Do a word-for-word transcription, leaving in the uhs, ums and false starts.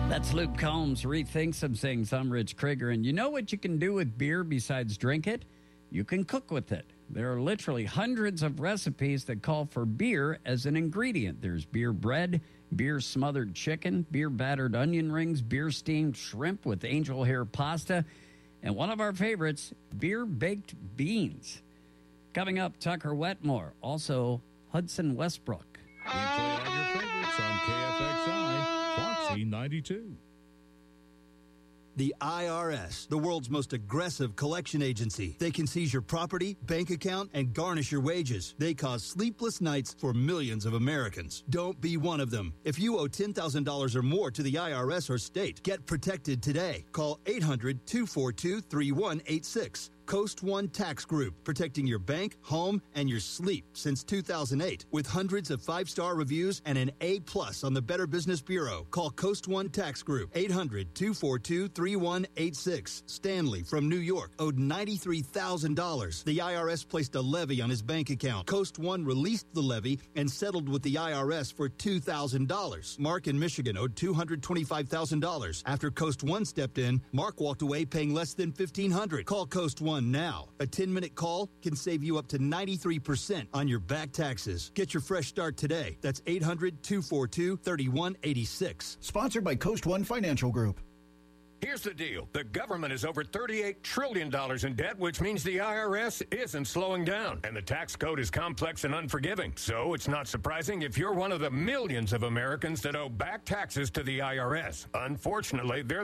That's Luke Combs, Rethink Some Things. I'm Rich Krieger. And you know what you can do with beer besides drink it? You can cook with it. There are literally hundreds of recipes that call for beer as an ingredient. There's beer bread, beer smothered chicken, beer battered onion rings, beer steamed shrimp with angel hair pasta, and one of our favorites, beer baked beans. Coming up, Tucker Wetmore, also Hudson Westbrook. We play all your favorites on K F X I, Foxy ninety-two. The I R S, the world's most aggressive collection agency. They can seize your property, bank account, and garnish your wages. They cause sleepless nights for millions of Americans. Don't be one of them. If you owe ten thousand dollars or more to the I R S or state, get protected today. Call eight hundred, two four two, three one eight six. Coast One Tax Group, protecting your bank, home, and your sleep since two thousand eight. With hundreds of five-star reviews and an A-plus on the Better Business Bureau. Call Coast One Tax Group, eight hundred, two four two, three one eight six. Stanley from New York owed ninety-three thousand dollars. The I R S placed a levy on his bank account. Coast One released the levy and settled with the I R S for two thousand dollars. Mark in Michigan owed two hundred twenty-five thousand dollars. After Coast One stepped in, Mark walked away paying less than fifteen hundred dollars. Call Coast One now. A ten-minute call can save you up to ninety-three percent on your back taxes. Get your fresh start today. That's eight hundred, two four two, three one eight six. Sponsored by Coast One Financial Group. Here's the deal. The government is over thirty-eight trillion dollars in debt, which means the I R S isn't slowing down. And the tax code is complex and unforgiving. So it's not surprising if you're one of the millions of Americans that owe back taxes to the I R S. Unfortunately, they're